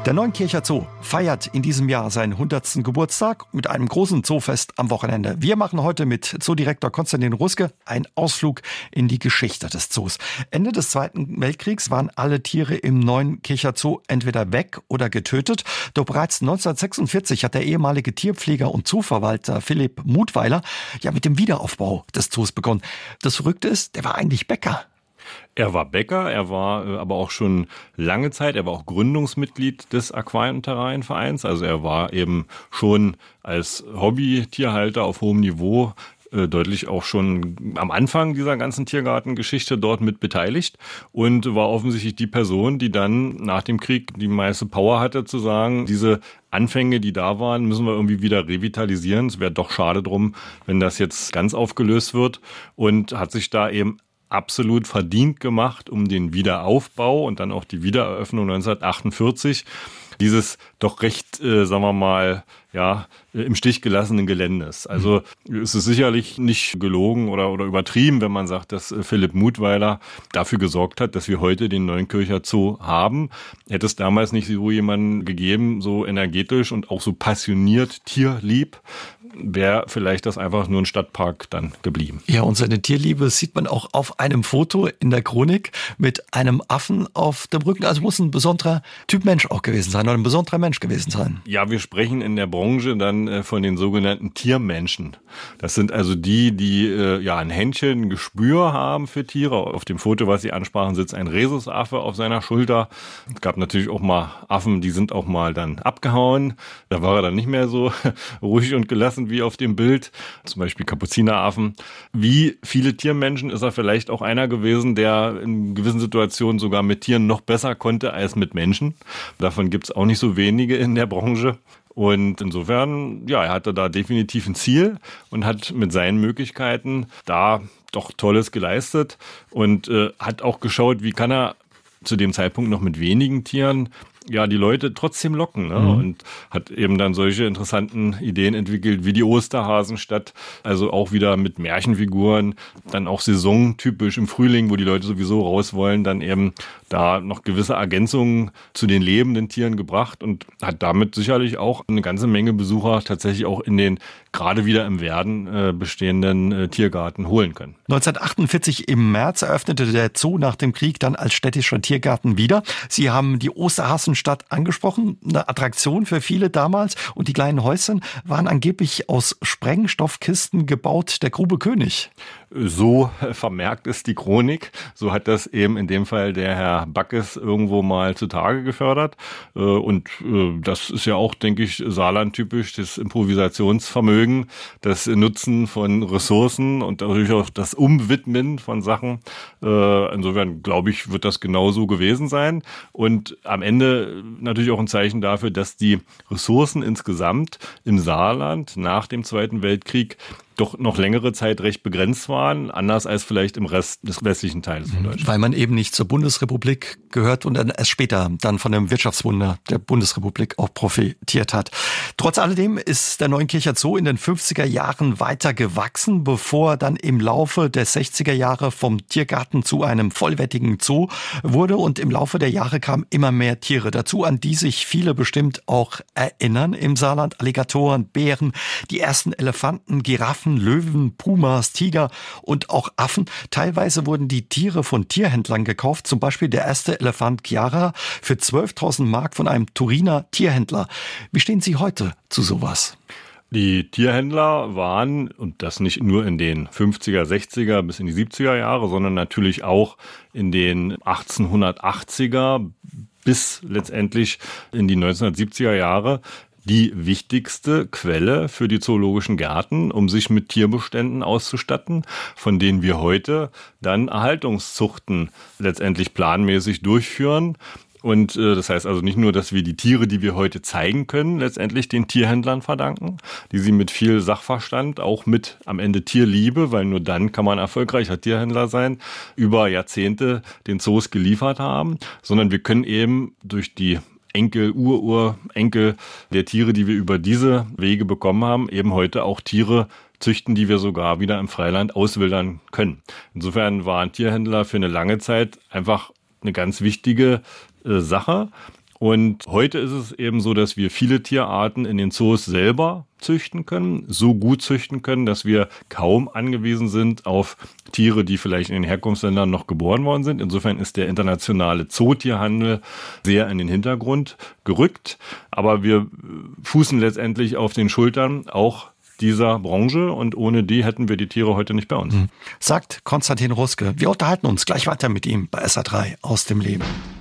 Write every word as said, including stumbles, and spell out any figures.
Der Neunkircher Zoo feiert in diesem Jahr seinen hundertsten Geburtstag mit einem großen Zoofest am Wochenende. Wir machen heute mit Zoodirektor Konstantin Ruske einen Ausflug in die Geschichte des Zoos. Ende des Zweiten Weltkriegs waren alle Tiere im Neunkircher Zoo entweder weg oder getötet. Doch bereits neunzehnhundertsechsundvierzig hat der ehemalige Tierpfleger und Zooverwalter Philipp Muthweiler ja mit dem Wiederaufbau des Zoos begonnen. Das Verrückte ist, der war eigentlich Bäcker. Er war Bäcker, er war äh, aber auch schon lange Zeit, er war auch Gründungsmitglied des Aquarien- und Terrarienvereins. Also er war eben schon als Hobby-Tierhalter auf hohem Niveau äh, deutlich auch schon am Anfang dieser ganzen Tiergartengeschichte dort mit beteiligt und war offensichtlich die Person, die dann nach dem Krieg die meiste Power hatte, zu sagen, diese Anfänge, die da waren, müssen wir irgendwie wieder revitalisieren. Es wäre doch schade drum, wenn das jetzt ganz aufgelöst wird, und hat sich da eben absolut verdient gemacht um den Wiederaufbau und dann auch die Wiedereröffnung neunzehnhundertachtundvierzig dieses doch recht, äh, sagen wir mal, ja, im Stich gelassenen Geländes. Also es ist sicherlich nicht gelogen oder, oder übertrieben, wenn man sagt, dass Philipp Muthweiler dafür gesorgt hat, dass wir heute den Neunkircher Zoo haben. Hätte es damals nicht so jemanden gegeben, so energetisch und auch so passioniert tierlieb, wäre vielleicht das einfach nur ein Stadtpark dann geblieben. Ja, und seine Tierliebe sieht man auch auf einem Foto in der Chronik mit einem Affen auf dem Rücken. Also muss ein besonderer Typ Mensch auch gewesen sein oder ein besonderer Mensch gewesen sein. Ja, wir sprechen in der Branche dann äh, von den sogenannten Tiermenschen. Das sind also die, die äh, ja ein Händchen, ein Gespür haben für Tiere. Auf dem Foto, was Sie ansprachen, sitzt ein Rhesusaffe auf seiner Schulter. Es gab natürlich auch mal Affen, die sind auch mal dann abgehauen. Da war er dann nicht mehr so ruhig und gelassen wie auf dem Bild. Zum Beispiel Kapuzineraffen. Wie viele Tiermenschen ist er vielleicht auch einer gewesen, der in gewissen Situationen sogar mit Tieren noch besser konnte als mit Menschen. Davon gibt es auch nicht so wenige in der Branche. Und insofern, ja, er hatte da definitiv ein Ziel und hat mit seinen Möglichkeiten da doch Tolles geleistet und äh, hat auch geschaut, wie kann er zu dem Zeitpunkt noch mit wenigen Tieren ja die Leute trotzdem locken, ne? Mhm. Und hat eben dann solche interessanten Ideen entwickelt wie die Osterhasenstadt, also auch wieder mit Märchenfiguren, dann auch saisontypisch im Frühling, wo die Leute sowieso raus wollen, dann eben da noch gewisse Ergänzungen zu den lebenden Tieren gebracht und hat damit sicherlich auch eine ganze Menge Besucher tatsächlich auch in den gerade wieder im Werden äh, bestehenden äh, Tiergarten holen können. neunzehnhundertachtundvierzig im März eröffnete der Zoo nach dem Krieg dann als städtischer Tiergarten wieder. Sie haben die Osterhasenstadt angesprochen, eine Attraktion für viele damals, und die kleinen Häuschen waren angeblich aus Sprengstoffkisten gebaut, der Grube König. So vermerkt es die Chronik. So hat das eben in dem Fall der Herr Backes irgendwo mal zutage gefördert. Und das ist ja auch, denke ich, Saarland-typisch, das Improvisationsvermögen, das Nutzen von Ressourcen und natürlich auch das Umwidmen von Sachen. Insofern, glaube ich, wird das genauso gewesen sein. Und am Ende natürlich auch ein Zeichen dafür, dass die Ressourcen insgesamt im Saarland nach dem Zweiten Weltkrieg doch noch längere Zeit recht begrenzt waren, anders als vielleicht im Rest des westlichen Teils von Deutschland. Weil man eben nicht zur Bundesrepublik gehört und dann erst später dann von dem Wirtschaftswunder der Bundesrepublik auch profitiert hat. Trotz alledem ist der Neunkircher Zoo in den fünfziger Jahren weiter gewachsen, bevor dann im Laufe der sechziger Jahre vom Tiergarten zu einem vollwertigen Zoo wurde, und im Laufe der Jahre kamen immer mehr Tiere dazu, an die sich viele bestimmt auch erinnern im Saarland. Alligatoren, Bären, die ersten Elefanten, Giraffen, Löwen, Pumas, Tiger und auch Affen. Teilweise wurden die Tiere von Tierhändlern gekauft, zum Beispiel der erste Elefant Chiara für zwölftausend Mark von einem Turiner Tierhändler. Wie stehen Sie heute zu sowas? Die Tierhändler waren, und das nicht nur in den fünfziger, sechziger bis in die siebziger Jahre, sondern natürlich auch in den achtzehnhundertachtziger bis letztendlich in die neunzehnhundertsiebziger Jahre, die wichtigste Quelle für die zoologischen Gärten, um sich mit Tierbeständen auszustatten, von denen wir heute dann Erhaltungszuchten letztendlich planmäßig durchführen. Und äh, das heißt also nicht nur, dass wir die Tiere, die wir heute zeigen können, letztendlich den Tierhändlern verdanken, die sie mit viel Sachverstand, auch mit am Ende Tierliebe, weil nur dann kann man erfolgreicher Tierhändler sein, über Jahrzehnte den Zoos geliefert haben, sondern wir können eben durch die Enkel, Ururenkel der Tiere, die wir über diese Wege bekommen haben, eben heute auch Tiere züchten, die wir sogar wieder im Freiland auswildern können. Insofern waren Tierhändler für eine lange Zeit einfach eine ganz wichtige äh, Sache. Und heute ist es eben so, dass wir viele Tierarten in den Zoos selber züchten können, so gut züchten können, dass wir kaum angewiesen sind auf Tiere, die vielleicht in den Herkunftsländern noch geboren worden sind. Insofern ist der internationale Zootierhandel sehr in den Hintergrund gerückt. Aber wir fußen letztendlich auf den Schultern auch dieser Branche und ohne die hätten wir die Tiere heute nicht bei uns. Sagt Konstantin Ruske. Wir unterhalten uns gleich weiter mit ihm bei S R drei aus dem Leben.